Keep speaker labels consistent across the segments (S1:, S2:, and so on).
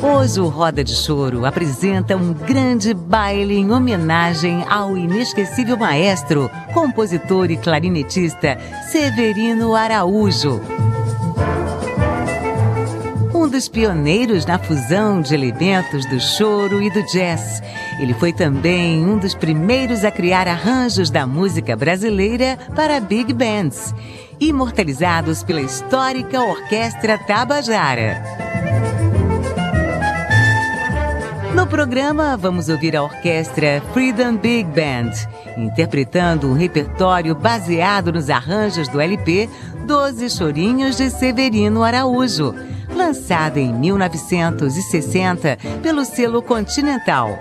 S1: Hoje o Roda de Choro apresenta um grande baile em homenagem ao inesquecível maestro, compositor e clarinetista Severino Araújo. Um dos pioneiros na fusão de elementos do choro e do jazz. Ele foi também um dos primeiros a criar arranjos da música brasileira para big bands, imortalizados pela histórica Orquestra Tabajara. No programa, vamos ouvir a orquestra Freedom Big Band, interpretando um repertório baseado nos arranjos do LP 12 Chorinhos de Severino Araújo, lançado em 1960 pelo selo Continental.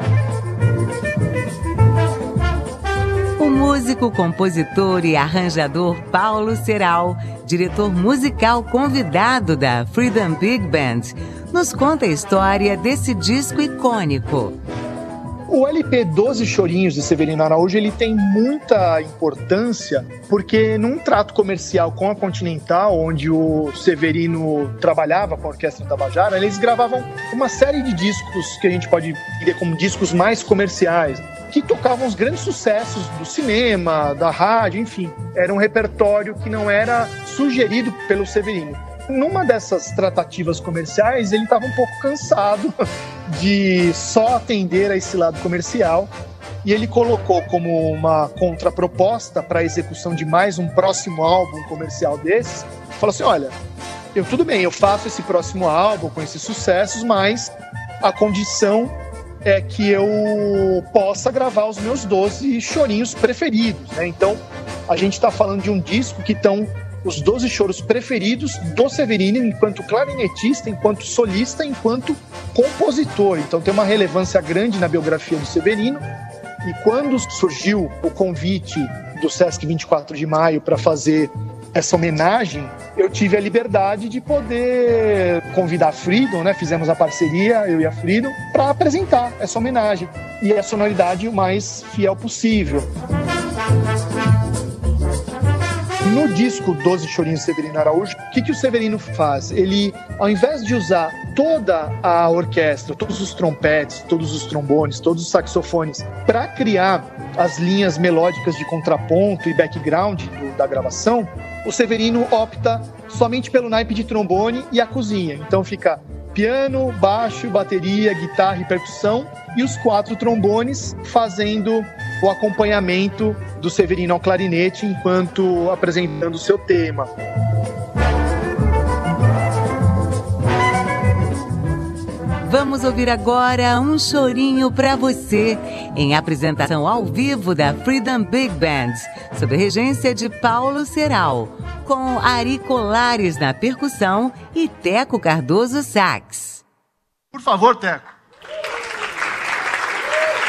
S1: O músico, compositor e arranjador Paulo Ceral, diretor musical convidado da Freedom Big Band, nos conta a história desse disco icônico.
S2: O LP 12 Chorinhos de Severino Araújo, ele tem muita importância porque num trato comercial com a Continental, onde o Severino trabalhava com a Orquestra Tabajara, eles gravavam uma série de discos que a gente pode ver como discos mais comerciais, que tocavam os grandes sucessos do cinema, da rádio, enfim. Era um repertório que não era sugerido pelo Severino. Numa dessas tratativas comerciais, ele estava um pouco cansado de só atender a esse lado comercial e ele colocou como uma contraproposta para a execução de mais um próximo álbum comercial desses, falou assim, olha, tudo bem, eu faço esse próximo álbum com esses sucessos, mas a condição é que eu possa gravar os meus 12 chorinhos preferidos, né? Então, a gente está falando de um disco que estão os 12 choros preferidos do Severino enquanto clarinetista, enquanto solista, enquanto compositor. Então tem uma relevância grande na biografia do Severino. E quando surgiu o convite do Sesc 24 de Maio para fazer essa homenagem, eu tive a liberdade de poder convidar a Freedom, né? Fizemos a parceria, eu e a Freedom, para apresentar essa homenagem. E a sonoridade o mais fiel possível. No disco 12 Chorinhos de Severino Araújo, o que o Severino faz? Ele, ao invés de usar toda a orquestra, todos os trompetes, todos os trombones, todos os saxofones, para criar as linhas melódicas de contraponto e background da gravação, o Severino opta somente pelo naipe de trombone e a cozinha. Então fica piano, baixo, bateria, guitarra e percussão, e os 4 trombones fazendo o acompanhamento do Severino ao clarinete enquanto apresentando o seu tema.
S1: Vamos ouvir agora Um Chorinho Pra Você, em apresentação ao vivo da Freedom Big Band, sob a regência de Paulo Ceral, com Ari Colares na percussão e Teco Cardoso sax.
S3: Por favor, Teco.